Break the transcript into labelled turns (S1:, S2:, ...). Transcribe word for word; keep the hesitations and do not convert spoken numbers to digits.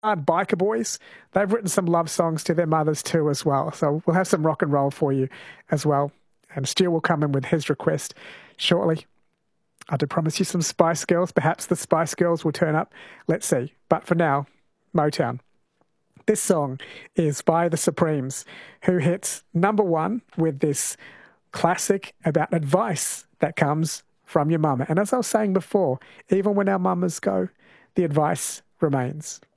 S1: Biker Boys. They've written some love songs to their mothers too as well. So we'll have some rock and roll for you as well. And Stu will come in with his request shortly. I did promise you some Spice Girls. Perhaps the Spice Girls will turn up. Let's see. But for now, Motown. This song is by the Supremes, who hits number one with this classic about advice that comes from your mama. And as I was saying before, even when our mamas go, the advice remains.